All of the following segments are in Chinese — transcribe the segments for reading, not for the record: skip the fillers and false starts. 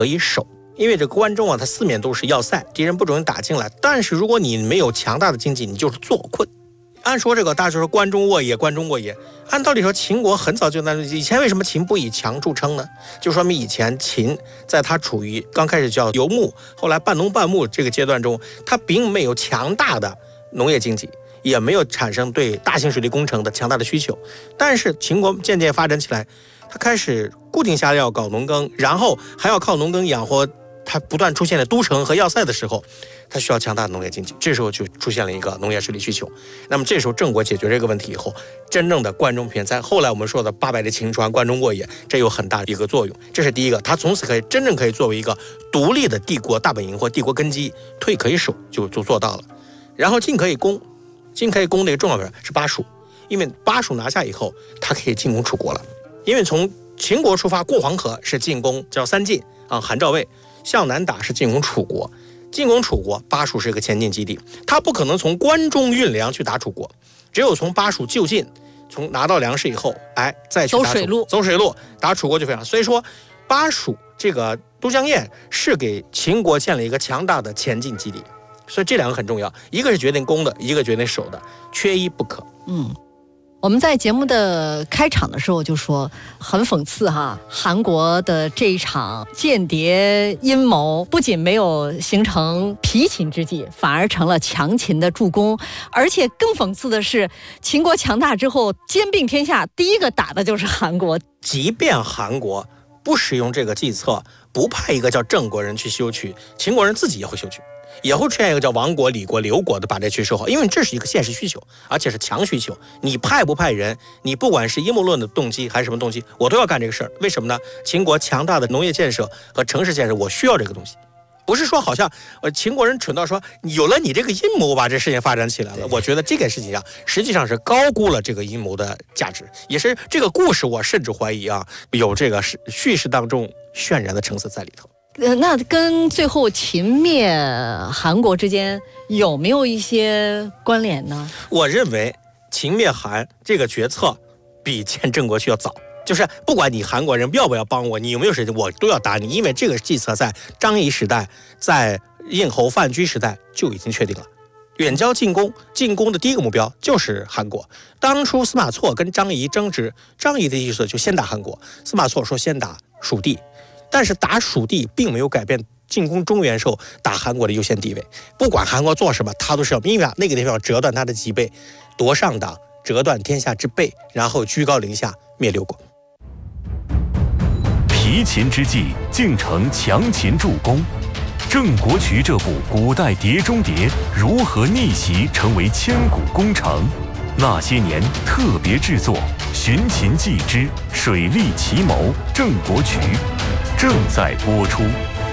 可以守。因为这关中啊，它四面都是要塞，敌人不容易打进来。但是如果你没有强大的经济，你就是坐困。按说这个大家说关中沃野，关中沃野，按道理说秦国很早就在以前为什么秦不以强著称呢？就说明以前秦在它处于刚开始叫游牧，后来半农半牧这个阶段中，它并没有强大的农业经济，也没有产生对大型水利工程的强大的需求。但是秦国渐渐发展起来，它开始固定下来要搞农耕，然后还要靠农耕养活它不断出现的都城和要塞的时候，它需要强大的农业经济，这时候就出现了一个农业水利需求。那么这时候郑国解决这个问题以后，真正的关中平原，后来我们说的800的秦川、关中沃野，这有很大的一个作用。这是第一个，它从此真正可以作为一个独立的帝国大本营或帝国根基，退可以守，就做到了。然后进可以攻，进可以攻的一个重要的是巴蜀，因为巴蜀拿下以后，它可以进攻楚国了。因为从秦国出发过黄河是进攻叫三晋啊，韩赵魏。向南打是进攻楚国，进攻楚国，巴蜀是一个前进基地，他不可能从关中运粮去打楚国，只有从巴蜀就近，从拿到粮食以后，再去打走水路打楚国就非常。所以说，巴蜀这个都江堰是给秦国建了一个强大的前进基地，所以这两个很重要，一个是决定攻的，一个决定守的，缺一不可。 我们在节目的开场的时候就说很讽刺哈，韩国的这一场间谍阴谋不仅没有形成疲秦之计，反而成了强秦的助攻。而且更讽刺的是，秦国强大之后兼并天下，第一个打的就是韩国。 即便韩国不使用这个计策，不派一个叫郑国人去修渠，秦国人自己也会修渠，也会出现一个叫王国、李国、刘国的把这渠修好，因为这是一个现实需求，而且是强需求。你派不派人，你不管是阴谋论的动机还是什么动机，我都要干这个事儿。为什么呢？秦国强大的农业建设和城市建设，我需要这个东西。不是说好像秦国人蠢到说有了你这个阴谋把这事情发展起来了。我觉得这个事情上实际上是高估了这个阴谋的价值，也是这个故事我甚至怀疑有这个叙事当中渲染的成色在里头。 那跟最后秦灭韩国之间有没有一些关联呢？ 我认为秦灭韩这个决策比建郑国渠要早，就是不管你韩国人要不要帮我，你有没有事情，我都要打你，因为这个计策在张仪时代，在应侯范雎时代就已经确定了。远交进攻的第一个目标就是韩国。当初司马错跟张仪争执，张仪的意思就先打韩国，司马错说先打蜀地。但是打蜀地并没有改变进攻中原时候打韩国的优先地位，不管韩国做什么，他都是要因为那个地方要折断他的脊背，夺上党，折断天下之背，然后居高临下灭六国。 疲秦之际竟成强秦助攻，郑国渠这部古代碟中谍如何逆袭成为千古功成？那些年特别制作《寻秦记之水利奇谋郑国渠》正在播出。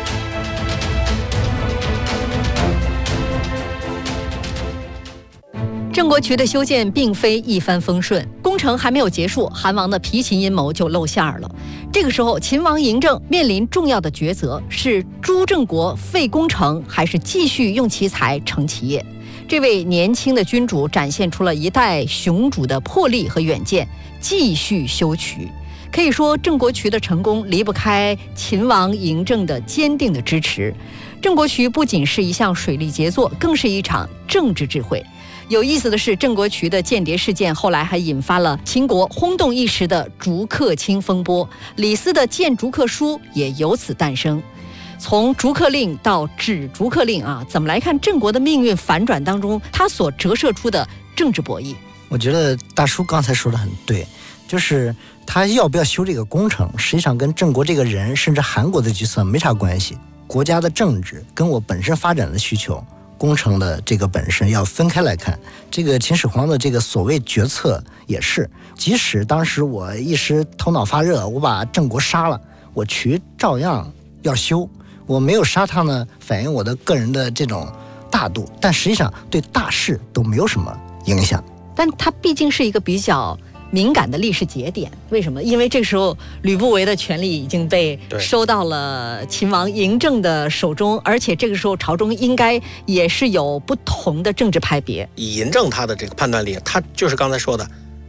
郑国渠的修建并非一帆风顺，工程还没有结束，韩王的疲秦阴谋就露馅了。这个时候，秦王嬴政面临重要的抉择：是诛郑国废工程，还是继续用其才成其业？这位年轻的君主展现出了一代雄主的魄力和远见，继续修渠。可以说，郑国渠的成功离不开秦王嬴政的坚定的支持。郑国渠不仅是一项水利杰作，更是一场政治智慧。有意思的是，郑国渠的间谍事件后来还引发了秦国轰动一时的逐客卿风波，李斯的谏逐客书也由此诞生。从逐客令到止逐客令怎么来看郑国的命运反转当中他所折射出的政治博弈？ 我觉得大叔刚才说的很对，就是他要不要修这个工程，实际上跟郑国这个人甚至韩国的决策没啥关系。国家的政治跟我本身发展的需求，工程的这个本身要分开来看。这个秦始皇的这个所谓决策也是，即使当时我一时头脑发热，我把郑国杀了，我渠照样要修。我没有杀他呢，反映我的个人的这种大度，但实际上对大事都没有什么影响。 但它毕竟是一个比较敏感的历史节点，为什么？因为这个时候吕不韦的权力已经被收到了秦王嬴政的手中，而且这个时候朝中应该也是有不同的政治派别。 以嬴政他的这个判断力，他就是刚才说的，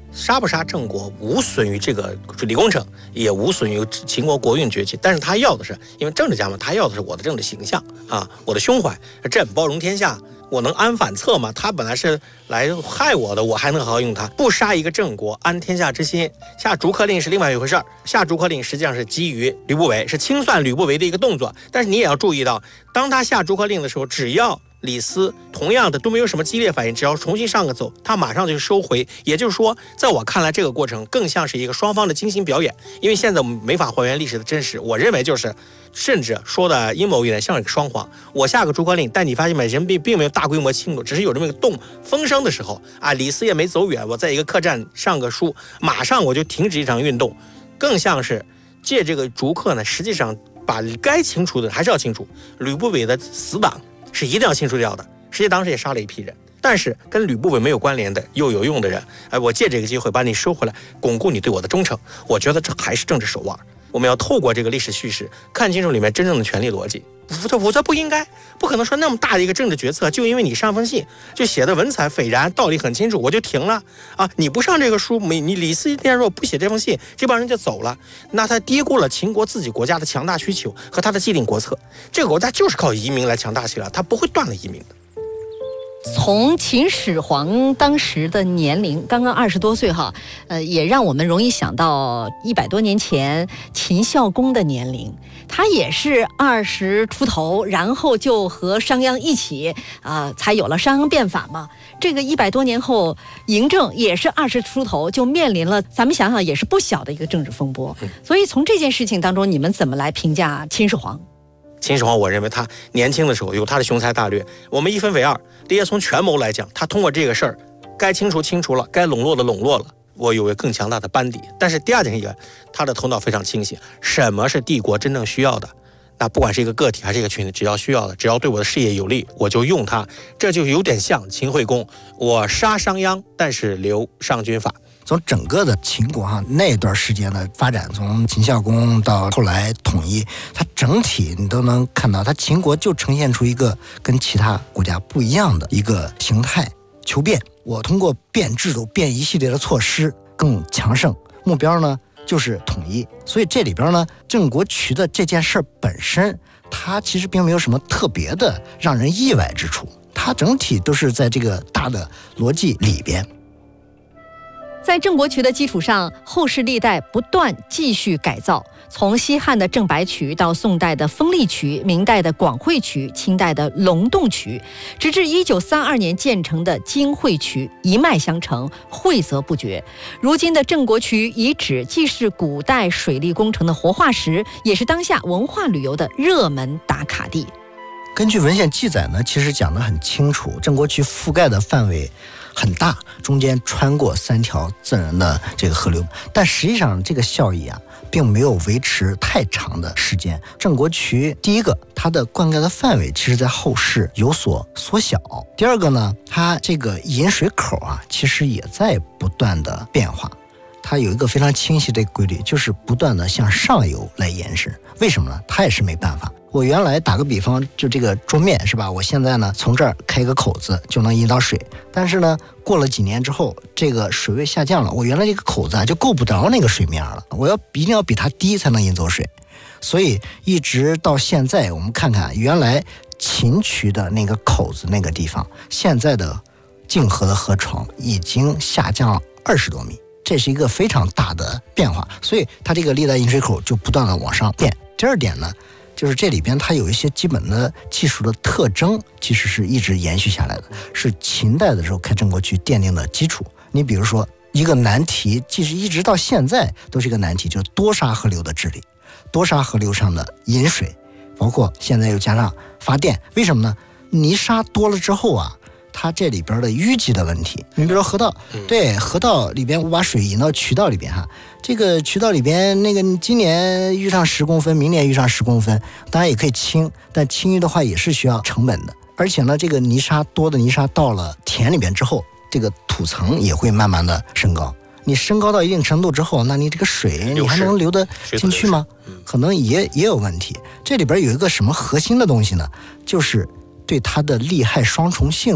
杀不杀郑国无损于这个水利工程，也无损于秦国国运崛起，但是他要的是，因为政治家嘛，他要的是我的政治形象啊，我的胸怀，朕包容天下，我能安反侧吗？他本来是来害我的，我还能好好用他？不杀一个郑国，安天下之心。下逐客令是另外一回事儿，下逐客令实际上是基于吕不韦，是清算吕不韦的一个动作。但是你也要注意到，当他下逐客令的时候，只要李斯同样的都没有什么激烈反应，只要重新上个走，他马上就收回。也就是说，在我看来，这个过程更像是一个双方的精心表演。因为现在我们没法还原历史的真实，我认为就是，甚至说的阴谋一点，像一个双簧。我下个逐客令，但你发现没，人并没有大规模庆祝，只是有这么一个风声的时候啊，李斯也没走远，我在一个客栈上个书，马上我就停止一场运动，更像是借这个逐客呢，实际上把该清除的还是要清除。吕不韦的死党是一定要清除掉的，实际当时也杀了一批人，但是跟吕不韦没有关联的又有用的人，我借这个机会把你收回来，巩固你对我的忠诚。我觉得这还是政治手腕。我们要透过这个历史叙事，看清楚里面真正的权力逻辑。否则不应该，不可能说那么大的一个政治决策，就因为你上封信就写的文采斐然，道理很清楚，我就停了啊！你不上这个书，你李斯一天若不写这封信，这帮人就走了，那他低估了秦国自己国家的强大需求和他的既定国策。这个国家就是靠移民来强大起来，他不会断了移民的。 从秦始皇当时的年龄刚刚20多岁哈，也让我们容易想到100多年前秦孝公的年龄，他也是20出头，然后就和商鞅一起才有了商鞅变法嘛。这个100多年后，嬴政也是20出头，就面临了咱们想想也是不小的一个政治风波。所以从这件事情当中，你们怎么来评价秦始皇？ 秦始皇，我认为他年轻的时候有他的雄才大略，我们一分为二。第一，从权谋来讲，他通过这个事儿，该清除了，该笼络的笼络了，我有个更强大的班底。但是第二点一个，他的头脑非常清晰，什么是帝国真正需要的？那不管是一个个体还是一个群体，只要需要的，只要对我的事业有利，我就用它。这就有点像秦惠公，我杀商鞅，但是留商君法。 从整个的秦国那段时间的发展，从秦孝公到后来统一，它整体你都能看到，它秦国就呈现出一个跟其他国家不一样的一个形态，求变。我通过变制度、变一系列的措施更强盛，目标呢就是统一。所以这里边呢，郑国渠的这件事本身，它其实并没有什么特别的让人意外之处，它整体都是在这个大的逻辑里边。 在郑国渠的基础上，后世历代不断继续改造，从西汉的郑白渠到宋代的丰利渠、明代的广惠渠、清代的龙洞渠，直至1932年建成的金惠渠，一脉相承，惠泽不绝。如今的郑国渠遗址既是古代水利工程的活化石，也是当下文化旅游的热门打卡地。 根据文献记载呢，其实讲得很清楚，郑国渠覆盖的范围很大，中间穿过3条自然的这个河流，但实际上这个效益并没有维持太长的时间。郑国渠第一个，它的灌溉的范围其实在后世有所缩小；第二个呢，它这个引水口其实也在不断的变化。它有一个非常清晰的规律，就是不断的向上游来延伸。为什么呢？它也是没办法。我原来打个比方，就这个桌面是吧？我现在呢从这儿开一个口子就能引到水，但是呢过了几年之后，这个水位下降了，我原来这个口子就够不着那个水面了，我一定要比它低才能引走水。所以一直到现在，我们看看原来秦渠的那个口子那个地方，现在的泾河的河床已经下降了20多米，这是一个非常大的变化，所以它这个历代引水口就不断的往上变。第二点呢，就是这里边它有一些基本的技术的特征，其实是一直延续下来的，是秦代的时候开郑国渠奠定的基础。你比如说一个难题，即使一直到现在都是一个难题，就是多沙河流的治理，多沙河流上的引水，包括现在又加上发电。为什么呢？泥沙多了之后它这里边的淤积的问题，你比如说河道，对，河道里边我把水引到渠道里边这个渠道里边那个今年淤上10公分，明年淤上10公分，当然也可以清，但清淤的话也是需要成本的。而且呢，这个多的泥沙到了田里边之后，这个土层也会慢慢的升高。你升高到一定程度之后，那你这个水你还能流得进去吗？可能也有问题。这里边有一个什么核心的东西呢？就是对它的利害双重性的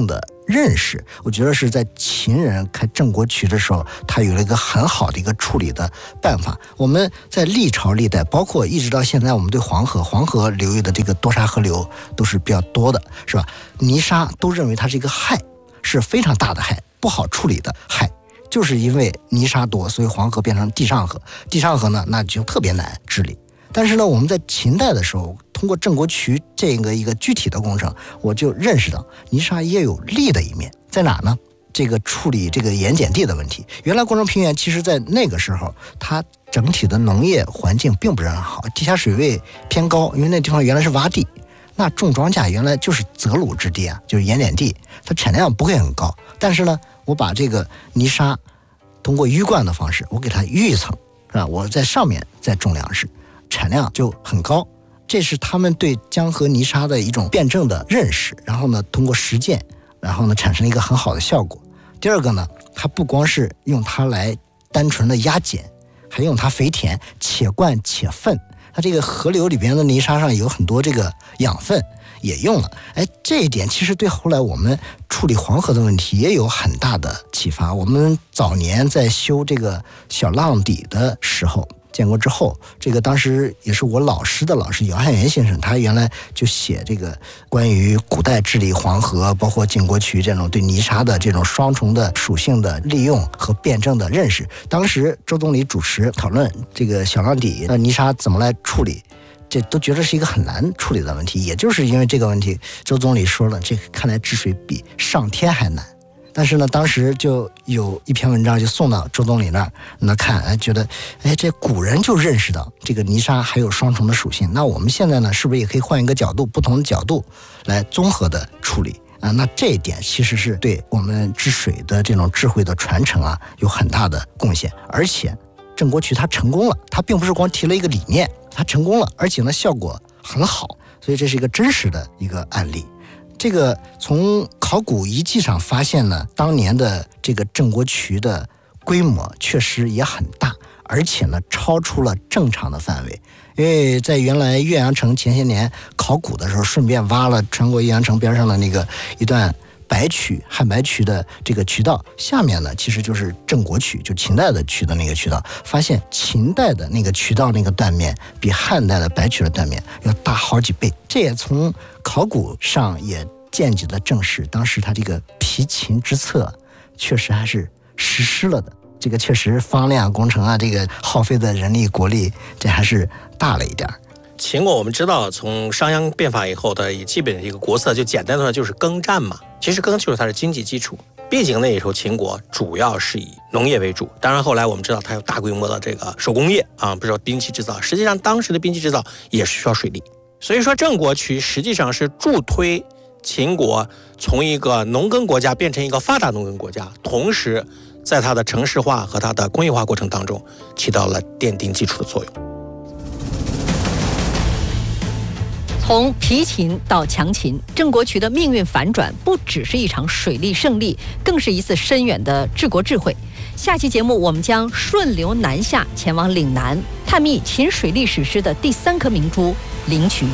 认识，我觉得是在秦人开郑国渠的时候，他有了一个很好的一个处理的办法。我们在历朝历代，包括一直到现在，我们对黄河流域的这个多沙河流都是比较多的，是吧？泥沙都认为它是一个害，是非常大的害，不好处理的害。就是因为泥沙多，所以黄河变成地上河。地上河呢，那就特别难治理。但是呢，我们在秦代的时候，通过郑国渠这个一个具体的工程，我就认识到泥沙也有利的一面，在哪呢？这个处理这个盐碱地的问题。原来关中平原其实在那个时候，它整体的农业环境并不是很好，地下水位偏高，因为那地方原来是洼地，那种庄稼原来就是泽鲁之地啊，就是盐碱地，它产量不会很高。但是呢，我把这个泥沙通过淤灌的方式，我给它淤一层，是吧？我在上面再种粮食，产量就很高。这是他们对江河泥沙的一种辩证的认识，然后呢，通过实践，然后呢，产生一个很好的效果。第二个呢，它不光是用它来单纯的压碱，还用它肥田，且灌且粪。它这个河流里边的泥沙上有很多这个养分也用了，这一点其实对后来我们处理黄河的问题也有很大的启发。我们早年在修这个小浪底的时候，建国之后，这个当时也是我老师的老师姚汉元先生，他原来就写这个关于古代治理黄河，包括晋国渠这种对泥沙的这种双重的属性的利用和辩证的认识。当时周总理主持讨论这个小浪底泥沙怎么来处理，这都觉得是一个很难处理的问题。也就是因为这个问题，周总理说了，这个看来治水比上天还难。但是呢，当时就有一篇文章就送到周总理那儿，那看，觉得，这古人就认识到这个泥沙还有双重的属性。那我们现在呢，是不是也可以换一个角度，不同的角度来综合的处理啊？那这一点其实是对我们治水的这种智慧的传承啊，有很大的贡献。而且郑国渠他成功了，他并不是光提了一个理念，他成功了，而且呢效果很好，所以这是一个真实的一个案例。这个从考古遗迹上发现呢，当年的这个郑国渠的规模确实也很大，而且呢超出了正常的范围。因为在原来岳阳城前些年考古的时候，顺便挖了穿过岳阳城边上的那个一段白渠汉白渠的这个渠道，下面呢其实就是郑国渠，就秦代的渠的那个渠道，发现秦代的那个渠道那个断面比汉代的白渠的断面要大好几倍。这也从考古上也间接的证实，当时他这个疲秦之策确实还是实施了的。这个确实方量工程啊，这个耗费的人力国力，这还是大了一点。 秦国我们知道，从商鞅变法以后的基本的一个国策，就简单的说就是耕战嘛。其实耕就是它的经济基础，毕竟那时候秦国主要是以农业为主。当然后来我们知道它有大规模的这个手工业啊，不是说兵器制造。实际上当时的兵器制造也是需要水利，所以说郑国渠实际上是助推秦国从一个农耕国家变成一个发达农耕国家，同时在它的城市化和它的工业化过程当中起到了奠定基础的作用。 从疲秦到强秦，郑国渠的命运反转不只是一场水利胜利，更是一次深远的治国智慧。下期节目我们将顺流南下，前往岭南，探秘秦水利史诗的第3颗明珠灵渠。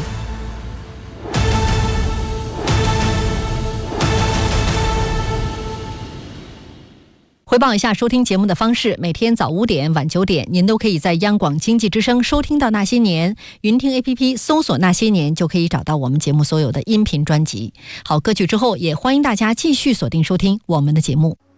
回报一下收听节目的方式，每天早5点、晚9点，您都可以在央广经济之声收听到《那些年》，云听 APP 搜索《那些年》就可以找到我们节目所有的音频专辑。好，歌曲之后也欢迎大家继续锁定收听我们的节目。